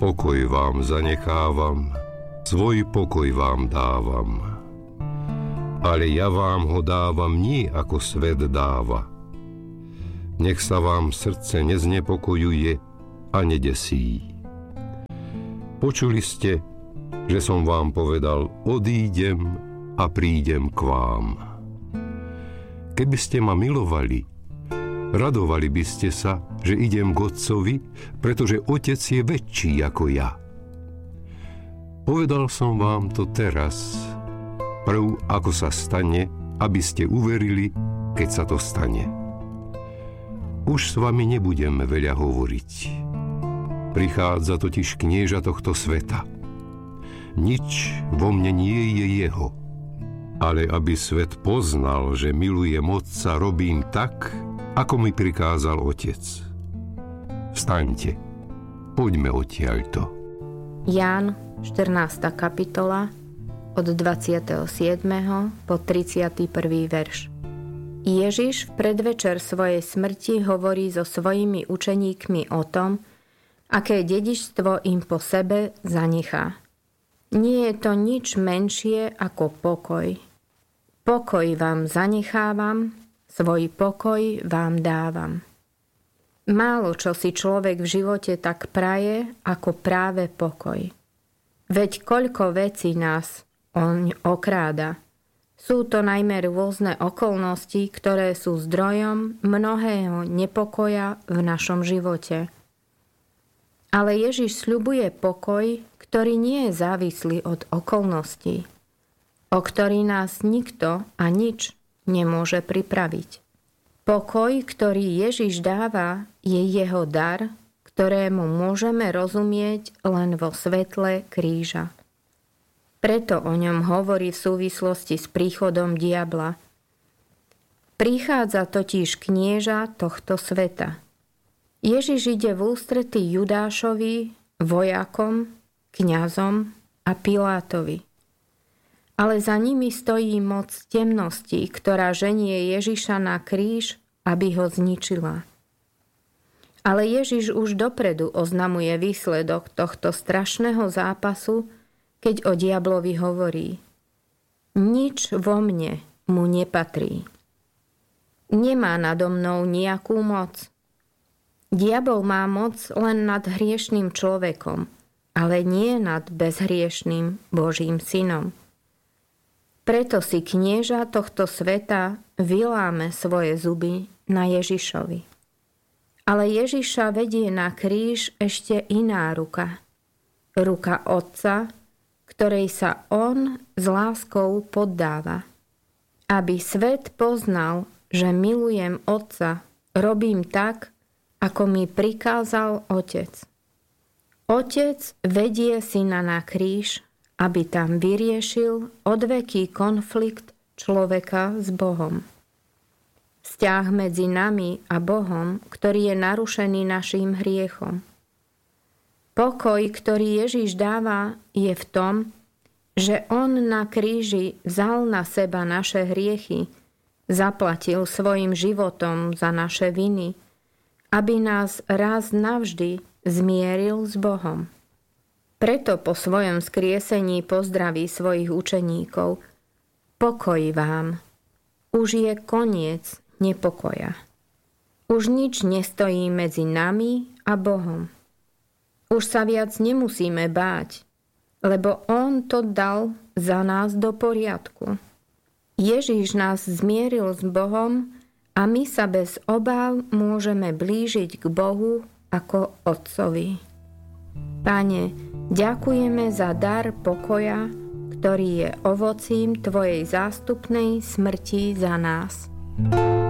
Pokoj vám zanechávam, svoj pokoj vám dávam. Ale ja vám ho dávam nie ako svet dáva. Nech sa vám srdce neznepokojuje a nedesí. Počuli ste, že som vám povedal, odídem a prídem k vám. Keby ste ma milovali, radovali by ste sa, že idem k Otcovi, pretože Otec je väčší ako ja. Povedal som vám to teraz, prv ako sa stane, aby ste uverili, keď sa to stane. Už s vami nebudem veľa hovoriť. Prichádza totiž knieža tohto sveta. Nič vo mne nie je jeho. Ale aby svet poznal, že milujem Otca, robím tak, ako mi prikázal Otec. Vstaňte, poďme odtiaľto. Ján, 14. kapitola, od 27. po 31. verš. Ježiš v predvečer svojej smrti hovorí so svojimi učeníkmi o tom, aké dedičstvo im po sebe zanechá. Nie je to nič menšie ako pokoj. Pokoj vám zanechávam, svoj pokoj vám dávam. Málo čo si človek v živote tak praje, ako práve pokoj. Veď koľko vecí nás oň okráda. Sú to najmä rôzne okolnosti, ktoré sú zdrojom mnohého nepokoja v našom živote. Ale Ježiš sľubuje pokoj, ktorý nie je závislý od okolností, o ktorý nás nikto a nič nemôže pripraviť. Pokoj, ktorý Ježiš dáva, je jeho dar, ktorému môžeme rozumieť len vo svetle kríža. Preto o ňom hovorí v súvislosti s príchodom diabla. Prichádza totiž knieža tohto sveta. Ježiš ide v ústretí Judášovi, vojakom, kňazom a Pilátovi. Ale za nimi stojí moc temnosti, ktorá ženie Ježiša na kríž, aby ho zničila. Ale Ježiš už dopredu oznamuje výsledok tohto strašného zápasu, keď o diablovi hovorí: nič vo mne mu nepatrí. Nemá nado mnou nejakú moc. Diabol má moc len nad hriešným človekom, ale nie nad bezhriešným Božím synom. Preto si knieža tohto sveta vyláme svoje zuby na Ježišovi. Ale Ježiša vedie na kríž ešte iná ruka. Ruka Otca, ktorej sa on s láskou poddáva. Aby svet poznal, že milujem Otca, robím tak, ako mi prikázal Otec. Otec vedie syna na kríž, aby tam vyriešil odveký konflikt človeka s Bohom. Vzťah medzi nami a Bohom, ktorý je narušený naším hriechom. Pokoj, ktorý Ježiš dáva, je v tom, že on na kríži vzal na seba naše hriechy, zaplatil svojim životom za naše viny, aby nás raz navždy zmieril s Bohom. Preto po svojom skriesení pozdraví svojich učeníkov: pokoj vám, už je koniec nepokoja. Už nič nestojí medzi nami a Bohom. Už sa viac nemusíme báť, lebo on to dal za nás do poriadku. Ježiš nás zmieril s Bohom a my sa bez obáv môžeme blížiť k Bohu ako Otcovi. Pane, ďakujeme za dar pokoja, ktorý je ovocím Tvojej zástupnej smrti za nás.